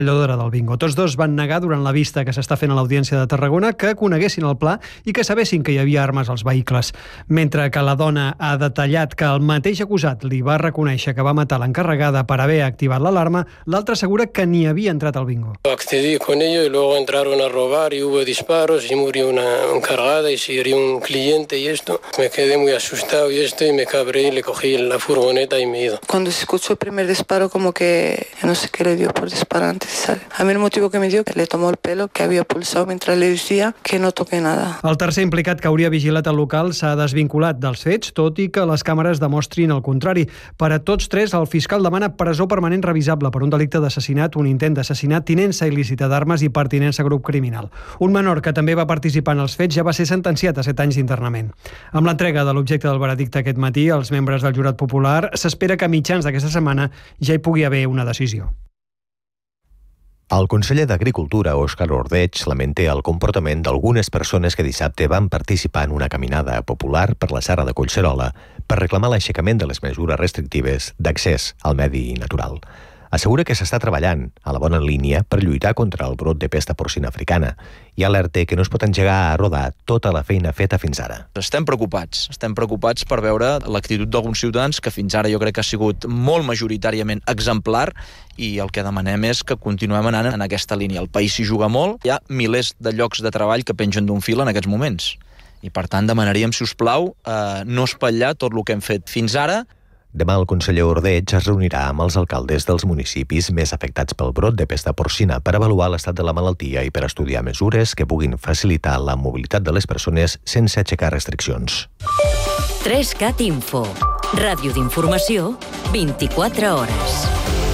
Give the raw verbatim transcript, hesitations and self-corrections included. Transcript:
treballadora del bingo. Tots dos van negar durant la vista que s'està fent a l'Audiència de Tarragona que coneguessin el pla i que sabessin que hi havia armes als vehicles. Mentre que la dona ha detallat que el mateix acusat li va reconèixer que va matar l'encarregada per haver activat l'alarma, l'altre assegura que ni havia entrat al bingo. Accedí con ellos y luego entraron a robar y hubo disparos y murió una encargada y se hirió un cliente y esto. Me quedé muy asustado y esto y me cabré y le cogí la furgoneta y me he ido. Cuando se escuchó el primer disparo, como que yo no sé qué le dio por disparar antes de salir. A mí el motivo que me dio que le tomó el pelo que había pulsado mientras le decía que no toqué nada. El tercer implicat que hauria vigilat el local s'ha desvinculat dels fets, tot i que les càmeres demostrin el contrari. Per a tots tres, el fiscal demana presó permanent revisable per un delicte d'assassinat, un intent d'assassinat, tinença il·lícita d'armes i pertinença a grup criminal. Un menor que també va participar en els fets ja va ser sentenciat a set anys d'internament. Amb l'entrega de l'objecte del veredicte aquest matí, els membres del jurat popular s'espera que a mitjans d'aquesta setmana ja hi pugui haver una decisió. El conseller d'Agricultura, Òscar Ordeig, lamenta el comportament d'algunes persones que dissabte van participar en una caminada popular per la serra de Collserola per reclamar l'aixecament de les mesures restrictives d'accés al medi natural. Assegura que s'està treballant a la bona línia per lluitar contra el brot de pesta porcina africana i alerta que no es pot engegar a rodar tota la feina feta fins ara. Estem preocupats, estem preocupats per veure l'actitud d'alguns ciutadans que fins ara jo crec que ha sigut molt majoritàriament exemplar i el que demanem és que continuem anant en aquesta línia. El país s'hi juga molt, hi ha milers de llocs de treball que pengen d'un fil en aquests moments i per tant demanaríem, si us plau, eh, no espatllar tot el que hem fet fins ara. Demà el conseller Ordeig es reunirà amb els alcaldes dels municipis més afectats pel brot de pesta porcina per avaluar l'estat de la malaltia i per estudiar mesures que puguin facilitar la mobilitat de les persones sense aixecar restriccions. tres cat Info. Ràdio d'informació, vint-i-quatre hores.